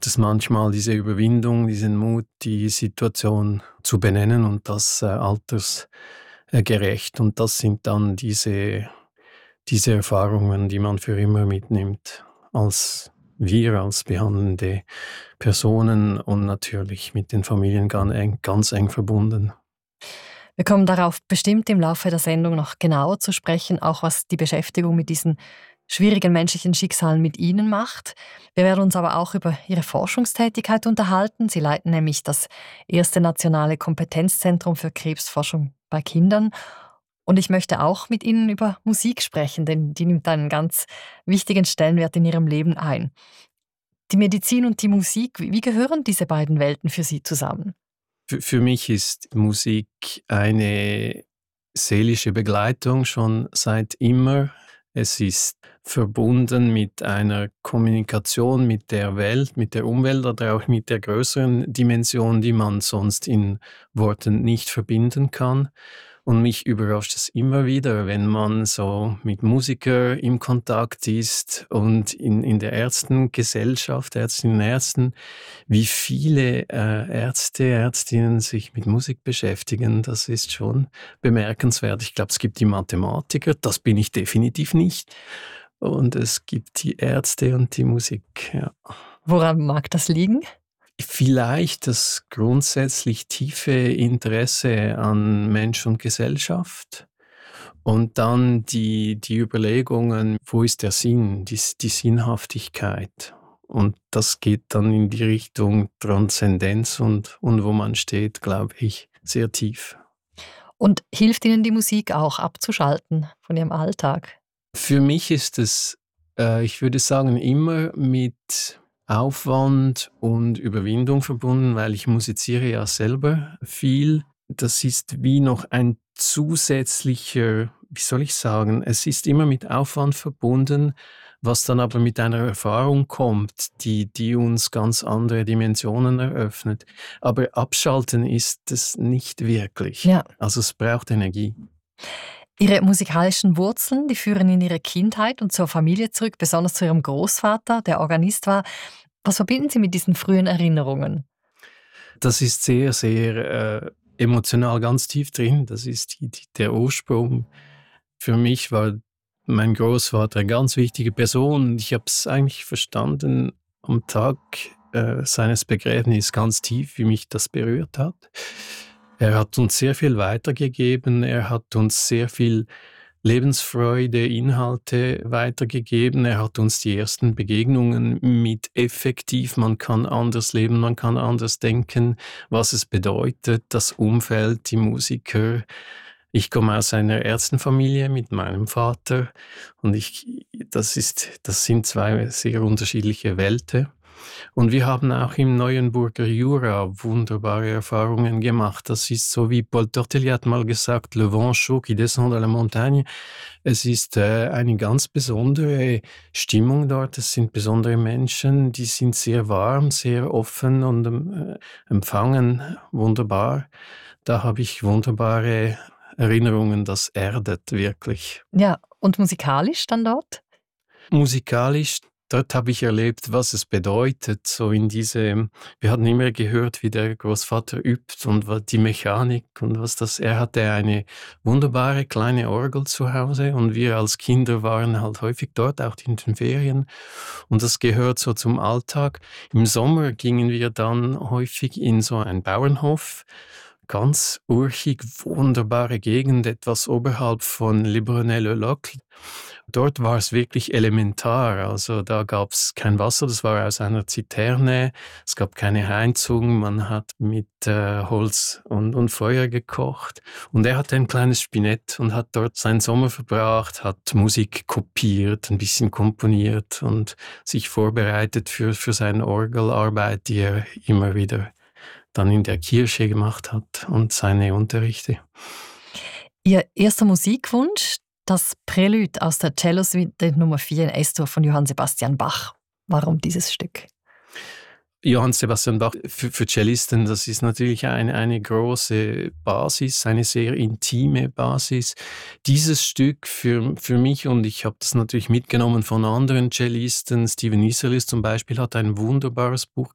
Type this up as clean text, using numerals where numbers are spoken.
braucht es manchmal diese Überwindung, diesen Mut, die Situation zu benennen und das altersgerecht. Und das sind dann diese Erfahrungen, die man für immer mitnimmt, als behandelnde Personen und natürlich mit den Familien ganz eng verbunden. Wir kommen darauf bestimmt im Laufe der Sendung noch genauer zu sprechen, auch was die Beschäftigung mit diesen schwierigen menschlichen Schicksalen mit Ihnen macht. Wir werden uns aber auch über Ihre Forschungstätigkeit unterhalten. Sie leiten nämlich das erste nationale Kompetenzzentrum für Krebsforschung bei Kindern. Und ich möchte auch mit Ihnen über Musik sprechen, denn die nimmt einen ganz wichtigen Stellenwert in Ihrem Leben ein. Die Medizin und die Musik, wie gehören diese beiden Welten für Sie zusammen? Für mich ist Musik eine seelische Begleitung schon seit immer. Es ist verbunden mit einer Kommunikation mit der Welt, mit der Umwelt oder auch mit der größeren Dimension, die man sonst in Worten nicht verbinden kann. Und mich überrascht es immer wieder, wenn man so mit Musikern im Kontakt ist und in der Ärztengesellschaft, Ärztinnen und Ärzten, wie viele Ärzte, Ärztinnen sich mit Musik beschäftigen. Das ist schon bemerkenswert. Ich glaube, es gibt die Mathematiker, das bin ich definitiv nicht. Und es gibt die Ärzte und die Musik, ja. Woran mag das liegen? Vielleicht das grundsätzlich tiefe Interesse an Mensch und Gesellschaft und dann die Überlegungen, wo ist der Sinn, die Sinnhaftigkeit. Und das geht dann in die Richtung Transzendenz und wo man steht, glaube ich, sehr tief. Und hilft Ihnen die Musik auch abzuschalten von Ihrem Alltag? Für mich ist es, ich würde sagen, immer mit Aufwand und Überwindung verbunden, weil ich musiziere ja selber viel. Das ist wie noch ein zusätzlicher, wie soll ich sagen, es ist immer mit Aufwand verbunden, was dann aber mit einer Erfahrung kommt, die uns ganz andere Dimensionen eröffnet. Aber abschalten ist es nicht wirklich. Ja. Also es braucht Energie. Ihre musikalischen Wurzeln, die führen in Ihre Kindheit und zur Familie zurück, besonders zu Ihrem Großvater, der Organist war. Was verbinden Sie mit diesen frühen Erinnerungen? Das ist sehr, sehr emotional ganz tief drin. Das ist der Ursprung. Für mich war mein Großvater eine ganz wichtige Person. Ich habe es eigentlich verstanden am Tag seines Begräbnisses ganz tief, wie mich das berührt hat. Er hat uns sehr viel weitergegeben. Er hat uns sehr viel Lebensfreude, Inhalte weitergegeben. Er hat uns die ersten Begegnungen mit effektiv, man kann anders leben, man kann anders denken, was es bedeutet, das Umfeld, die Musiker. Ich komme aus einer Ärztenfamilie mit meinem Vater und das sind zwei sehr unterschiedliche Welten. Und wir haben auch im Neuenburger Jura wunderbare Erfahrungen gemacht. Das ist so, wie Paul Tortelier hat mal gesagt, le vent chaud qui descend de la montagne. Es ist eine ganz besondere Stimmung dort. Es sind besondere Menschen, die sind sehr warm, sehr offen und empfangen wunderbar. Da habe ich wunderbare Erinnerungen, das erdet wirklich. Ja, und musikalisch dann dort? Musikalisch, dort habe ich erlebt, was es bedeutet, wir hatten immer gehört, wie der Großvater übt und die Mechanik und er hatte eine wunderbare kleine Orgel zu Hause und wir als Kinder waren halt häufig dort, auch in den Ferien und das gehört so zum Alltag. Im Sommer gingen wir dann häufig in so einen Bauernhof, ganz urchig, wunderbare Gegend, etwas oberhalb von Librunel-le-Locle. Dort war es wirklich elementar, also da gab es kein Wasser, das war aus einer Ziterne, es gab keine Heizung, man hat mit Holz und Feuer gekocht und er hatte ein kleines Spinett und hat dort seinen Sommer verbracht, hat Musik kopiert, ein bisschen komponiert und sich vorbereitet für seine Orgelarbeit, die er immer wieder dann in der Kirche gemacht hat und seine Unterrichte. Ihr erster Musikwunsch, das Prälude aus der Cellosuite Nummer 4 in S-Dur von Johann Sebastian Bach. Warum dieses Stück? Johann Sebastian Bach für Cellisten, das ist natürlich eine große Basis, eine sehr intime Basis. Dieses Stück für mich, und ich habe das natürlich mitgenommen von anderen Cellisten, Stephen Isserlis zum Beispiel hat ein wunderbares Buch